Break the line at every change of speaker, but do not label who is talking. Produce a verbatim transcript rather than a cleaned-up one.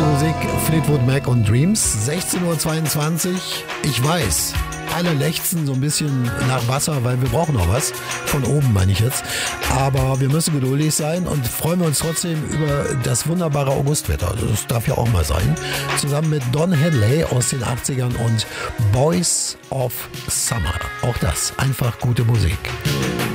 gute Musik, Fleetwood Mac und Dreams. sechzehn Uhr zweiundzwanzig. Ich weiß, alle lechzen so ein bisschen nach Wasser, weil wir brauchen noch was. Von oben meine ich jetzt. Aber wir müssen geduldig sein und freuen wir uns trotzdem über das wunderbare Augustwetter. Das darf ja auch mal sein. Zusammen mit Don Henley aus den achtzigern und Boys of Summer. Auch das, einfach gute Musik.